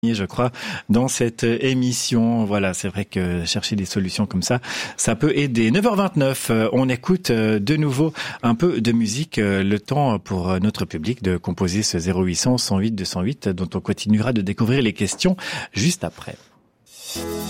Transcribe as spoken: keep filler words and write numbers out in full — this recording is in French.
je crois, dans cette émission. Voilà, c'est vrai que chercher des solutions comme ça, ça peut aider. neuf heures vingt-neuf, on écoute de nouveau un peu de musique. Le temps pour notre public de composer ce zéro huit cent, cent huit, deux cent huit, dont on continuera de découvrir les questions juste après.